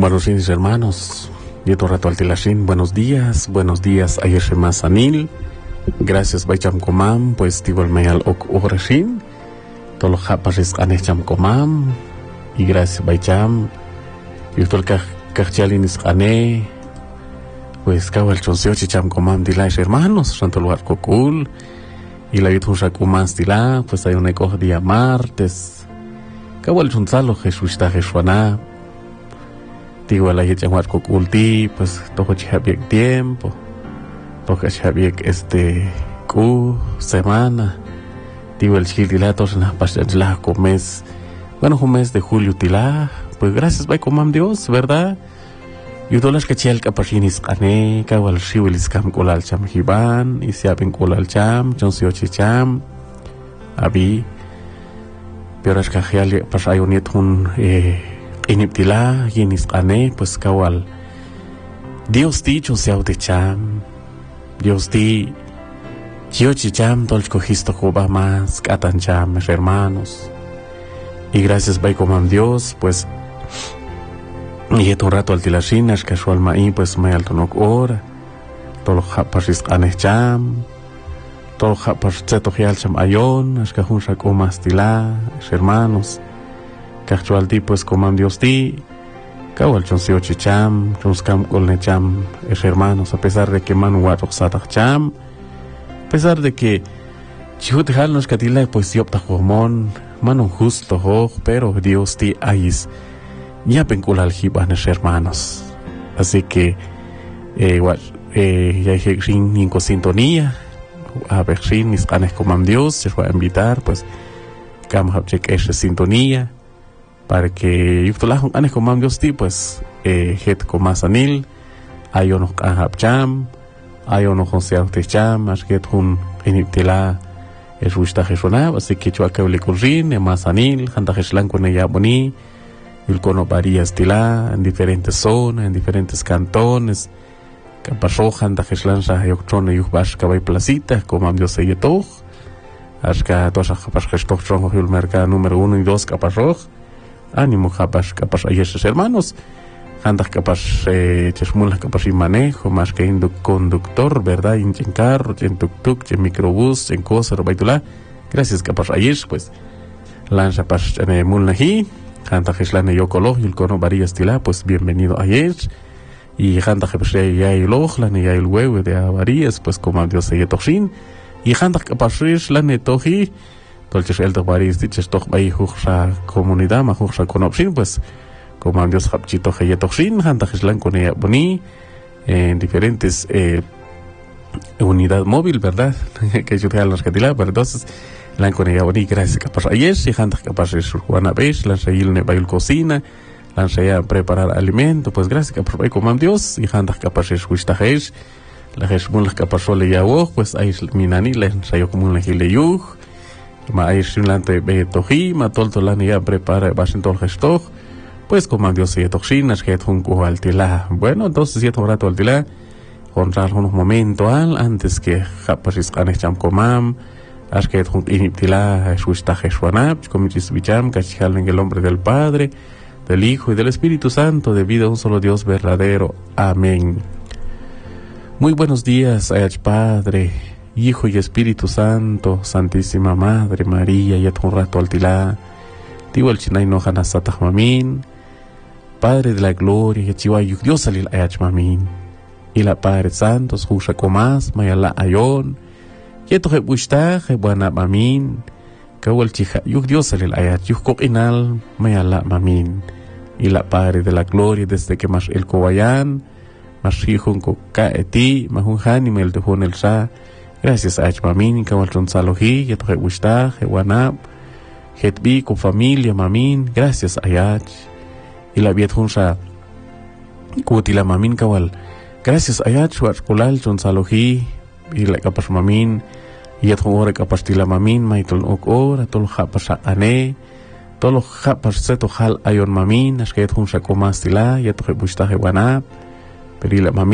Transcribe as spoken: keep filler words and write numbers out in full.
Amaros hermanos, Yeto Rato Altilashin, buenos días, buenos días, ayer más Anil, gracias Baicham Komam, pues Tibol Mayal Ok Orashin, Tolo Haparis Anecham Komam, y gracias Baicham, y Tol Kachalinis Ane, pues Kawal Chonseo Chicham Komam Dilais hermanos, Santo Lugar Kokul, y la Yutusha Kumas Dila, pues hay un eco día martes, Kawal Chonsalo Jesús Ta Jesúana. Digo, la gente llamar coculti, pues todo chaviek tiempo, todo chaviek este cu semana. Digo, el chililatos en la pasada con mes, bueno, un mes de julio tila, pues gracias, vai comam Dios, ¿verdad? Y todas las que chel capachinis ane, kawal shiwilis cam colal cham hiban, y se aben colal cham, chonsio chicham, abi, pero es que hay pas hay un un eh iniptila yenis ane pues kawal Dios ti chonseo de cham Dios ti yo chicham tol cogisto coba más catan cham mis hermanos y gracias by comam Dios pues y un rato al tilashinas casual maí pues me alto no hora tolo hapasis ane cham tolo hapas zeto hial cham ayon es que junsa comas tila mis hermanos Casual ti pues comam Dios ti, kawal chonseo chicham, chonskam kolnecham es hermanos, a pesar de que manu watok satak cham, a pesar de que chihut halnos katila pues yopta homon, manu justo ho, pero Dios ti ais, ya penkulal hiban es hermanos. Así que, eh, wat, eh, ya hay rin con sintonía, a ver rin mis canes comam Dios, se va a invitar pues, cam hapchek esa sintonía. Para que yuftulahun anes comam Dios ti pues eh, het comas anil ayo no kahap cham ayo no consiao te cham as que hun iniptila es gusta jesona así que chua que le corrin e mas anil handa jeslan con ella boni il cono varías tila en diferentes zonas en diferentes cantones que pasó handa jeslan sa yokchon yuk bash kabay placita comam Dios se yeto as que tosa pas gestok chon el mercado número uno y dos kapasoj ánimo capaz capaz hay esos hermanos andas capaz eh, chesmulas capaz y manejo más que en conductor verdad en carro en tuk tuk en microbús en cosa baitula gracias capaz ayer pues lanza pas en mulnahi anda que es la neocolo y el cono varías tila pues bienvenido ayer y anda que pues ya el ojo la ya el huevo de varías pues como Dios se yetoxin y anda capaz es la netoji Tolches el tobaris dices toch bei hujsa comunidad ma hujsa conopsin pues como Dios hapchito heyetoxin handa jeslan con ella boni en diferentes eh, unidad móvil verdad que yo te las catila pero entonces lan con ella boni gracias capaz ayer si handa capaz es juana besh lan seguil ne bail cocina lan sea preparar alimento pues gracias capaz bei como Dios y handa capaz es justa hes la jesmul capaz sole ya pues ahí minani len sayo como un le yuj ma ay simulante be toji ma tol tolan ya prepara basen tol gesto pues como Dios se toxinas que un co altila bueno entonces ya un rato altila honrar unos momentos al antes que japasis anecham comam as que un iniptila es gusta jesuanap como dice bicham cachal en el nombre del Padre del Hijo y del Espíritu Santo debido a un solo Dios verdadero amén. Muy buenos días ayach Padre Hijo y Espíritu Santo, Santísima Madre María, y un rato altila, digo el chinay no hanasatah mamin, Padre de la Gloria, y chihuayuk Dios salil ayach mamin, y la Padre Santo, jusha comas, mayala ayon, y eto je bushta, je buena mamin, kawal chiha, yuk Dios salil ayach, yuk kokinal, mayala mamin, y la Padre de la Gloria, desde que más el kowayan, más hijun ko kaeti, mahun hanimel de hun el sa, Gracias a Mamin, Kawal Chonsaloji, Yeto Hebushta, Hewanab, Hetbi, con familia, Mamin, gracias a Yach. Y la Viet Hunsa, Kutila Mamin, Kawal, gracias a Yach, Huachkulal, Chonsaloji, y la Kapas Mamin, Yeto Ore Kapastila Mamin, Maitol Okor, Tol Hapasa Ane, Tolo Hapas Seto Hal Ayon Mamin, Asket Hunsa Komastila, Yeto Hebushta, Hewanab, Perila Mamin.